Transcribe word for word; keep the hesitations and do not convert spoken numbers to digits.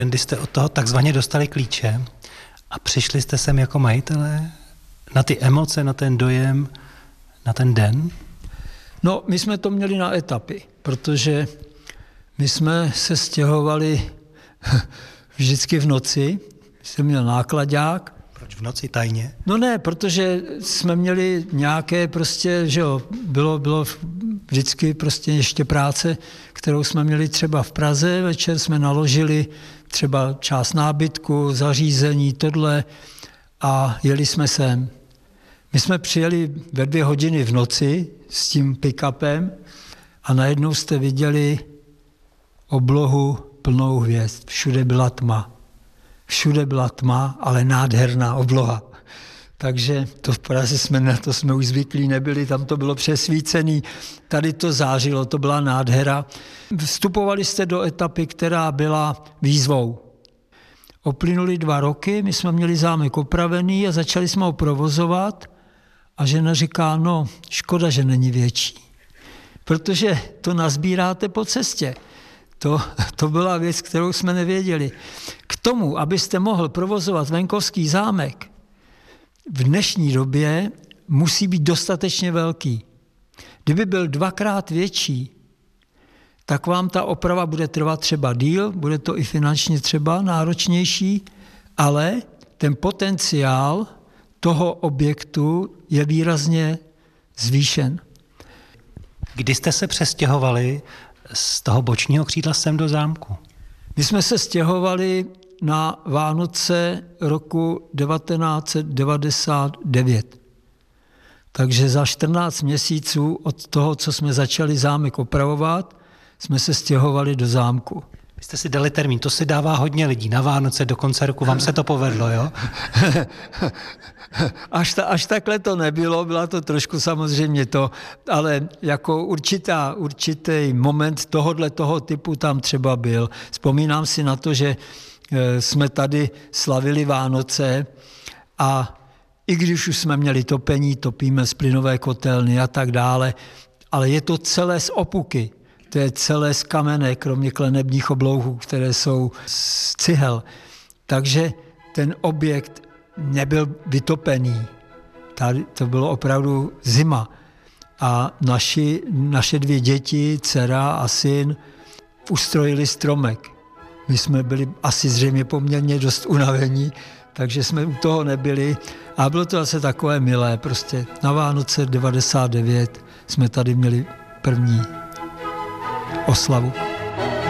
Kdy jste od toho takzvaně dostali klíče a přišli jste sem jako majitelé na ty emoce, na ten dojem, na ten den? No, my jsme to měli na etapy, protože my jsme se stěhovali vždycky v noci, jsem měl nákladák. Proč v noci tajně? No ne, protože jsme měli nějaké prostě, že jo, bylo, bylo vždycky prostě ještě práce, kterou jsme měli třeba v Praze, večer jsme naložili třeba část nábytku, zařízení, tohle a jeli jsme sem. My jsme přijeli ve dvě hodiny v noci s tím pick-upem a najednou jste viděli oblohu plnou hvězd. Všude byla tma. Všude byla tma, ale nádherná obloha. Takže to v Praze jsme na to jsme už zvyklí nebyli, tam to bylo přesvícený, tady to zářilo, to byla nádhera. Vstupovali jste do etapy, která byla výzvou. Uplynuly dva roky, my jsme měli zámek opravený a začali jsme ho provozovat a žena říká, no škoda, že není větší, protože to nazbíráte po cestě. To, to byla věc, kterou jsme nevěděli. K tomu, abyste mohl provozovat venkovský zámek, v dnešní době musí být dostatečně velký. Kdyby byl dvakrát větší, tak vám ta oprava bude trvat třeba díl, bude to i finančně třeba náročnější, ale ten potenciál toho objektu je výrazně zvýšen. Kdy jste se přestěhovali z toho bočního křídla sem do zámku? My jsme se stěhovali na Vánoce roku devatenáct set devadesát devět. Takže za čtrnáct měsíců od toho, co jsme začali zámek opravovat, jsme se stěhovali do zámku. Vy jste si dali termín, to si dává hodně lidí. Na Vánoce do konce roku vám se to povedlo, jo? až, ta, až takhle to nebylo, byla to trošku samozřejmě to, ale jako určitá, určitý moment tohodle toho typu tam třeba byl. Vzpomínám si na to, že jsme tady slavili Vánoce a i když už jsme měli topení, topíme z plynové kotelny a tak dále, ale je to celé z opuky. To je celé z kamene, kromě klenebních oblouhů, které jsou z cihel. Takže ten objekt nebyl vytopený. Tady to bylo opravdu zima. A naši, naše dvě děti, dcera a syn, ustrojili stromek. My jsme byli asi zřejmě poměrně dost unavení, takže jsme u toho nebyli. A bylo to zase takové milé. Prostě na Vánoce devadesát devět jsme tady měli první oslavu.